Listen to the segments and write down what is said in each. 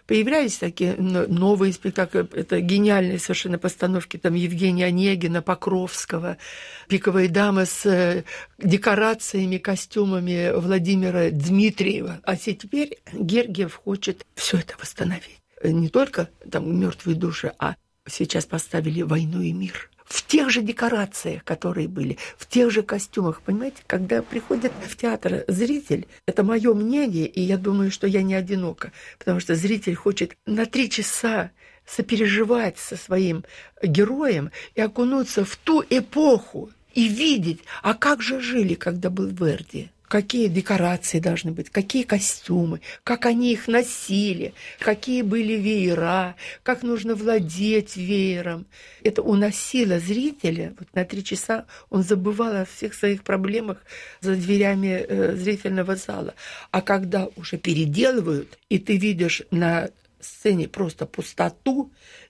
появлялись такие новые спектакли. Это гениальные совершенно постановки там Евгения Онегина, Покровского, «Пиковая дама» с декорациями, костюмами Владимира Дмитриева. А теперь Гергиев хочет все это восстановить. Не только там «Мертвые души», а сейчас поставили «Войну и мир». В тех же декорациях, которые были, в тех же костюмах. Понимаете, когда приходит в театр зритель, это мое мнение, и я думаю, что я не одинока, потому что зритель хочет на 3 часа сопереживать со своим героем и окунуться в ту эпоху и видеть, а как же жили, когда был Верди. Какие декорации должны быть, какие костюмы, как они их носили, какие были веера, как нужно владеть веером. Это уносило зрителя. Вот на 3 часа он забывал о всех своих проблемах за дверями зрительного зала. А когда уже переделывают, и ты видишь на сцене просто пустоту,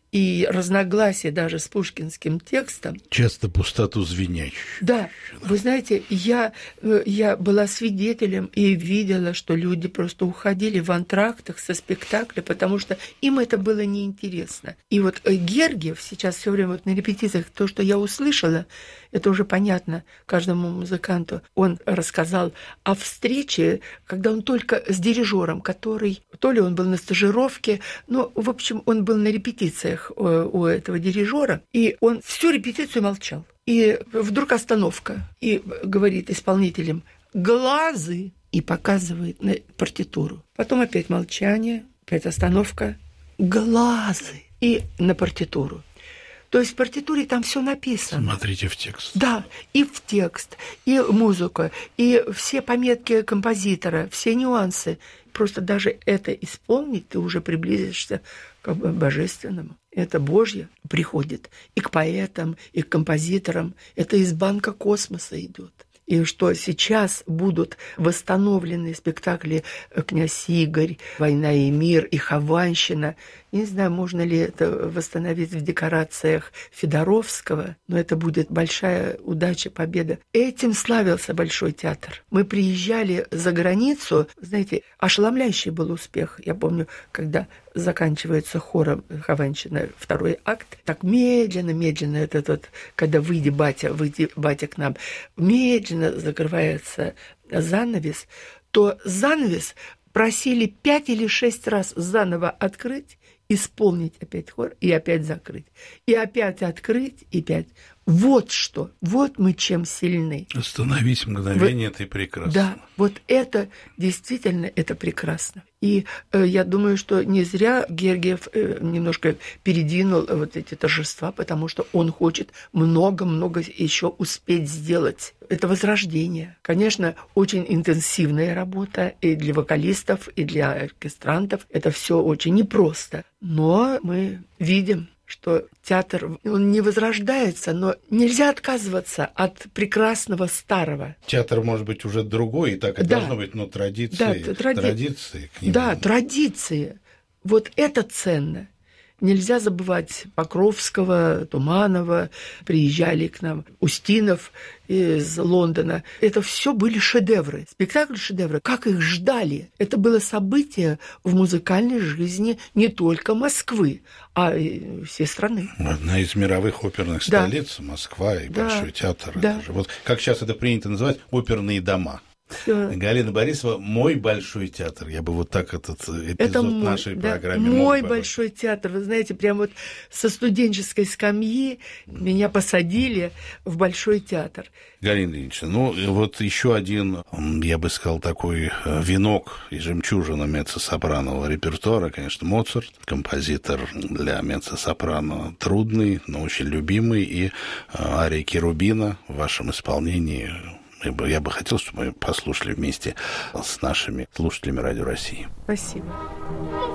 и разногласия даже с пушкинским текстом. Часто пустоту звенящую. Да, вы знаете, я была свидетелем и видела, что люди просто уходили в антрактах со спектакля, потому что им это было неинтересно. И вот Гергиев сейчас все время вот на репетициях, то, что я услышала, это уже понятно каждому музыканту. Он рассказал о встрече, когда он только с дирижером, который, то ли он был на стажировке, но, в общем, он был на репетициях у этого дирижера, и он всю репетицию молчал. И вдруг остановка, и говорит исполнителям «глазы», и показывает на партитуру. Потом опять молчание, опять остановка, «глазы», и на партитуру. То есть в партитуре там все написано. Смотрите в текст. Да, и в текст, и музыка, и все пометки композитора, все нюансы. Просто даже это исполнить, ты уже приблизишься к божественному. Это Божье приходит и к поэтам, и к композиторам. Это из банка космоса идет. И что сейчас будут восстановлены спектакли «Князь Игорь», «Война и мир» и «Хованщина». Не знаю, можно ли это восстановить в декорациях Федоровского, но это будет большая удача, победа. Этим славился Большой театр. Мы приезжали за границу, знаете, ошеломляющий был успех. Я помню, когда заканчивается хором «Хованщина», 2-й акт, так медленно, этот, когда выйди, батя к нам, медленно закрывается занавес, то занавес просили 5 или 6 раз заново открыть, исполнить опять хор и опять закрыть. И опять открыть, и опять. Вот что, вот мы чем сильны. Остановить мгновение, это и прекрасно. Да, вот это действительно, это прекрасно. И я думаю, что не зря Гергиев немножко передвинул вот эти торжества, потому что он хочет много-много еще успеть сделать. Это возрождение. Конечно, очень интенсивная работа и для вокалистов, и для оркестрантов. Это все очень непросто. Но мы видим, что театр, он не возрождается, но нельзя отказываться от прекрасного старого. Театр, может быть, уже другой, и так и должно быть, но традиции, традиции к нему. Да, традиции. Вот это ценно. Нельзя забывать Покровского, Туманова, приезжали к нам Устинов из Лондона. Это все были шедевры, спектакли-шедевры. Как их ждали? Это было событие в музыкальной жизни не только Москвы, а и всей страны. Одна из мировых оперных столиц, Москва и Большой театр. Да. Это же, вот, как сейчас это принято называть, оперные дома. Галина Борисова, мой Большой театр. Я бы вот так этот эпизод нашей программы мой Большой театр. Вы знаете, прям вот со студенческой скамьи меня посадили в Большой театр. Галина Ильинична, ну вот еще один, я бы сказал, такой венок и жемчужина меццо-сопранового репертуара, конечно, Моцарт, композитор для меццо-сопрано трудный, но очень любимый, и ария Керубина в вашем исполнении. Я бы хотел, чтобы мы послушали вместе с нашими слушателями Радио России. Спасибо.